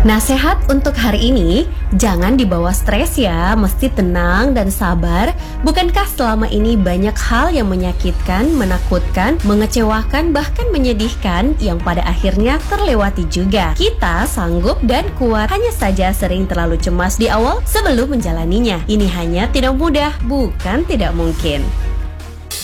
Nasehat untuk hari ini, jangan dibawa stres ya, mesti tenang dan sabar. Bukankah selama ini banyak hal yang menyakitkan, menakutkan, mengecewakan, bahkan menyedihkan yang pada akhirnya terlewati juga. Kita sanggup dan kuat, hanya saja sering terlalu cemas di awal sebelum menjalaninya. Ini hanya tidak mudah, bukan tidak mungkin.